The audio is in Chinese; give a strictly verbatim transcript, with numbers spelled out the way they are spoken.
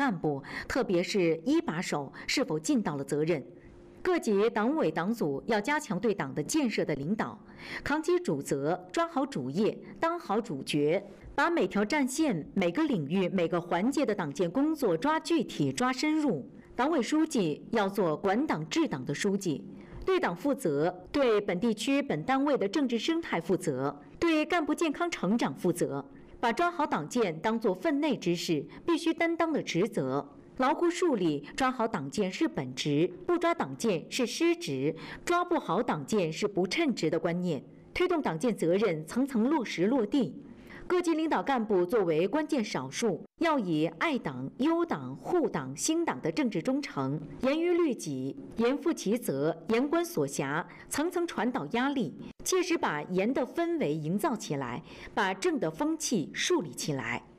干部，特别是一把手是否尽到了责任。各级党委党组要加强对党的建设的领导，扛起主责，抓好主业，当好主角，把每条战线、每个领域、每个环节的党建工作抓具体、抓深入。党委书记要做管党治党的书记，对党负责，对本地区本单位的政治生态负责，对干部健康成长负责，把抓好党建当作分内之事，必须担当的职责。牢固树立抓好党建是本职，不抓党建是失职，抓不好党建是不称职的观念，推动党建责任层层落实落地。各级领导干部作为关键少数，要以爱党、优党、护党、兴党的政治忠诚，严于律己，严负其责，严关所辖，层层传导压力，切实把严的氛围营造起来，把正的风气树立起来。